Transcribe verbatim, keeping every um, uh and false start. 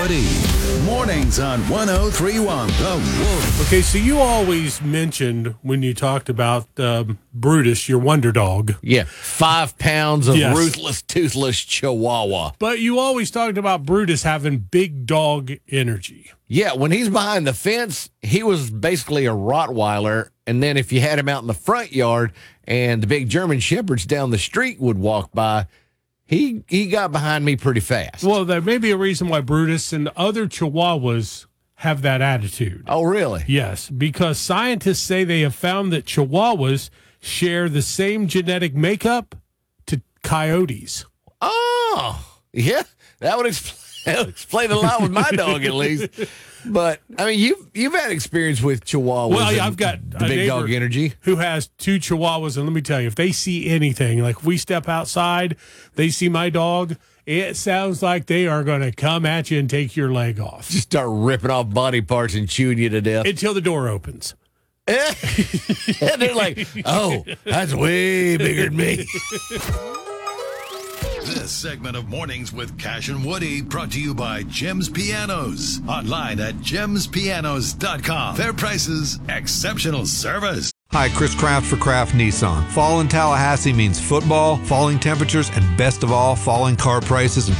Woody. Mornings on one oh three one The Wolf. Okay, so you always mentioned when you talked about um, Brutus, your wonder dog. Yeah, five pounds of Yes. ruthless, toothless Chihuahua. But you always talked about Brutus having big dog energy. Yeah, when he's behind the fence, he was basically a Rottweiler. And then if you had him out in the front yard and the big German Shepherds down the street would walk by, he he got behind me pretty fast. Well, there may be a reason why Brutus and other Chihuahuas have that attitude. Oh, really? Yes, because scientists say they have found that Chihuahuas share the same genetic makeup to coyotes. Oh, yeah, that would explain. That would explain a lot with my dog, at least. But I mean, you've you've had experience with Chihuahuas. Well, yeah, and I've got the a big dog neighbor energy who has two Chihuahuas, and let me tell you, if they see anything, like if we step outside, they see my dog, it sounds like they are going to come at you and take your leg off Just start ripping off body parts and chewing you to death. until the door opens. And they're like, "Oh, that's way bigger than me." This segment of Mornings with Cash and Woody brought to you by Jim's Pianos. Online at jims pianos dot com. Fair prices, exceptional service. Hi, Chris Kraft for Kraft Nissan. Fall in Tallahassee means football, falling temperatures, and best of all, falling car prices and